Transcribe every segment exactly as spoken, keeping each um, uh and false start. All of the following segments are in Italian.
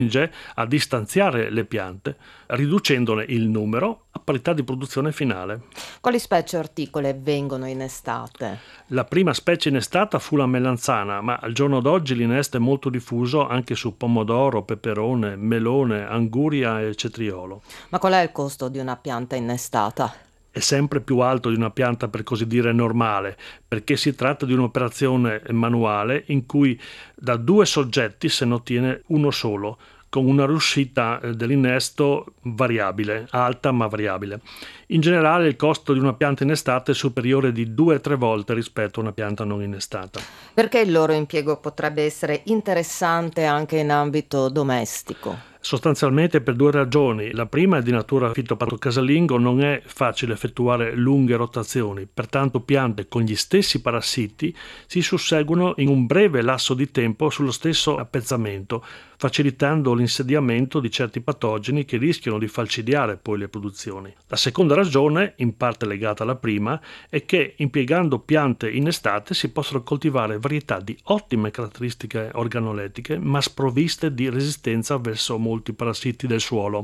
a distanziare le piante, riducendone il numero a parità di produzione finale. Quali specie orticole vengono innestate? La prima specie innestata fu la melanzana, ma al giorno d'oggi l'innesto è molto diffuso anche su pomodoro, peperone, melone, anguria e cetriolo. Ma qual è il costo di una pianta innestata? È sempre più alto di una pianta per così dire normale, perché si tratta di un'operazione manuale in cui da due soggetti se ne ottiene uno solo, con una riuscita dell'innesto variabile, alta ma variabile. In generale il costo di una pianta innestata è superiore di due o tre volte rispetto a una pianta non innestata. Perché il loro impiego potrebbe essere interessante anche in ambito domestico? Sostanzialmente per due ragioni. La prima è di natura fitopatocasalingo, non è facile effettuare lunghe rotazioni, pertanto piante con gli stessi parassiti si susseguono in un breve lasso di tempo sullo stesso appezzamento, facilitando l'insediamento di certi patogeni che rischiano di falcidiare poi le produzioni. La seconda ragione, in parte legata alla prima, è che impiegando piante innestate si possono coltivare varietà di ottime caratteristiche organolettiche, ma sprovviste di resistenza verso molti parassiti del suolo.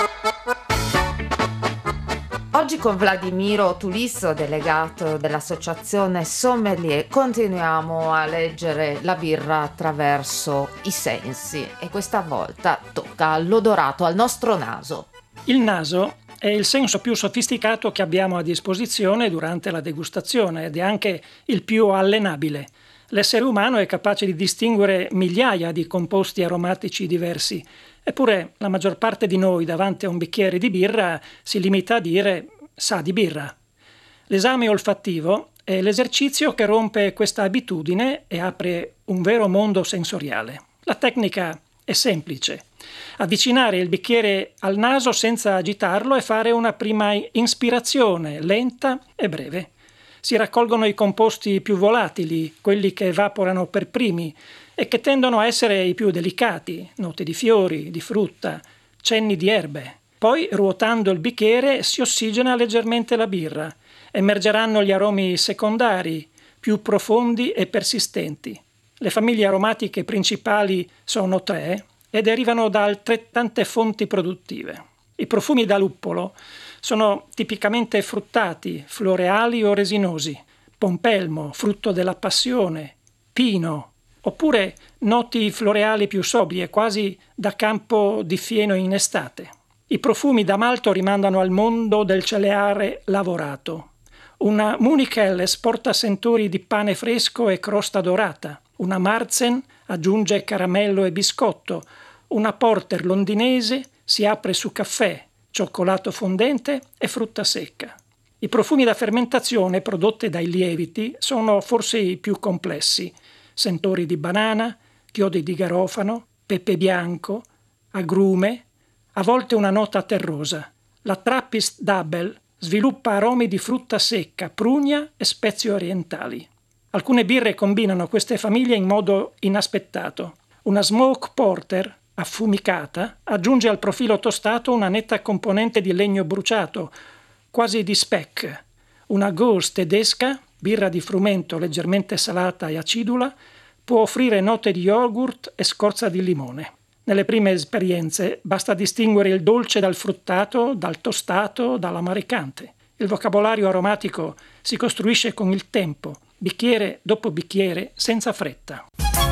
Oggi con Vladimiro Tulisso, delegato dell'associazione Sommelier, continuiamo a leggere la birra attraverso i sensi e questa volta tocca all'odorato, al nostro naso. Il naso è il senso più sofisticato che abbiamo a disposizione durante la degustazione ed è anche il più allenabile. L'essere umano è capace di distinguere migliaia di composti aromatici diversi, eppure la maggior parte di noi davanti a un bicchiere di birra si limita a dire sa di birra. L'esame olfattivo è l'esercizio che rompe questa abitudine e apre un vero mondo sensoriale. La tecnica è semplice. Avvicinare il bicchiere al naso senza agitarlo e fare una prima inspirazione lenta e breve. Si raccolgono i composti più volatili, quelli che evaporano per primi e che tendono a essere i più delicati, note di fiori, di frutta, cenni di erbe. Poi, ruotando il bicchiere, si ossigena leggermente la birra. Emergeranno gli aromi secondari, più profondi e persistenti. Le famiglie aromatiche principali sono tre e derivano da altrettante fonti produttive. I profumi da luppolo sono tipicamente fruttati, floreali o resinosi, pompelmo, frutto della passione, pino, oppure noti floreali più sobrie, quasi da campo di fieno in estate. I profumi da malto rimandano al mondo del cereale lavorato. Una Munichelles porta sentori di pane fresco e crosta dorata. Una Marzen aggiunge caramello e biscotto. Una Porter londinese si apre su caffè, cioccolato fondente e frutta secca. I profumi da fermentazione prodotti dai lieviti sono forse i più complessi. Sentori di banana, chiodi di garofano, pepe bianco, agrume, a volte una nota terrosa. La Trappist Double sviluppa aromi di frutta secca, prugna e spezie orientali. Alcune birre combinano queste famiglie in modo inaspettato. Una Smoke Porter affumicata aggiunge al profilo tostato una netta componente di legno bruciato, quasi di speck. Una Ghost tedesca, birra di frumento leggermente salata e acidula, può offrire note di yogurt e scorza di limone. Nelle prime esperienze basta distinguere il dolce dal fruttato, dal tostato, dall'amaricante. Il vocabolario aromatico si costruisce con il tempo, bicchiere dopo bicchiere, senza fretta.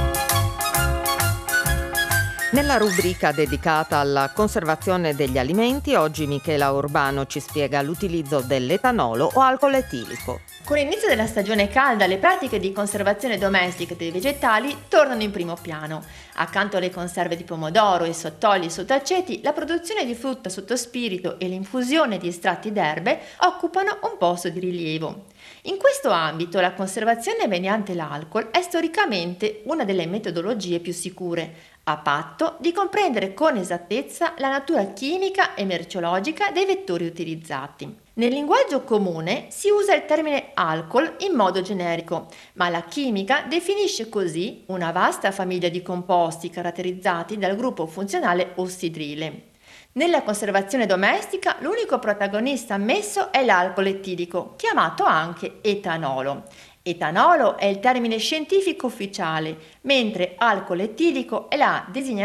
Nella rubrica dedicata alla conservazione degli alimenti, oggi Michela Urbano ci spiega l'utilizzo dell'etanolo o alcol etilico. Con l'inizio della stagione calda, le pratiche di conservazione domestica dei vegetali tornano in primo piano. Accanto alle conserve di pomodoro, i sottoli e sottaceti, la produzione di frutta sotto spirito e l'infusione di estratti d'erbe occupano un posto di rilievo. In questo ambito, la conservazione mediante l'alcol è storicamente una delle metodologie più sicure, a patto di comprendere con esattezza la natura chimica e merceologica dei vettori utilizzati. Nel linguaggio comune si usa il termine alcol in modo generico, ma la chimica definisce così una vasta famiglia di composti caratterizzati dal gruppo funzionale ossidrile. Nella conservazione domestica l'unico protagonista ammesso è l'alcol etilico, chiamato anche etanolo. Etanolo è il termine scientifico ufficiale, mentre alcol etilico è la designazione